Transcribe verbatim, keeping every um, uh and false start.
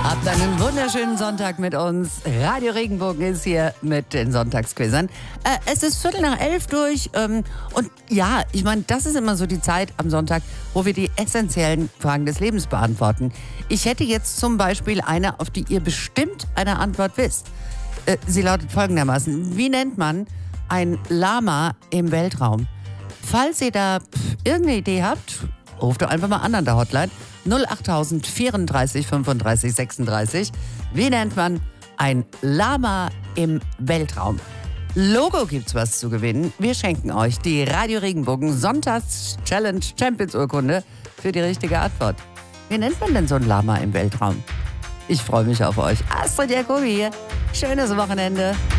Habt einen wunderschönen Sonntag mit uns. Radio Regenbogen ist hier mit den Sonntagsquizern. Äh, es ist Viertel nach elf durch. Ähm, und ja, ich meine, das ist immer so die Zeit am Sonntag, wo wir die essentiellen Fragen des Lebens beantworten. Ich hätte jetzt zum Beispiel eine, auf die ihr bestimmt eine Antwort wisst. Äh, sie lautet folgendermaßen: Wie nennt man ein Lama im Weltraum? Falls ihr da pff, irgendeine Idee habt, ruft doch einfach mal an an der Hotline null achttausend vierunddreißig fünfunddreißig sechsunddreißig. Wie nennt man ein Lama im Weltraum? Logo gibt's was zu gewinnen. Wir schenken euch die Radio Regenbogen Sonntags Challenge Champions Urkunde für die richtige Antwort. Wie nennt man denn so ein Lama im Weltraum? Ich freue mich auf euch. Astrid Jacobi hier. Schönes Wochenende.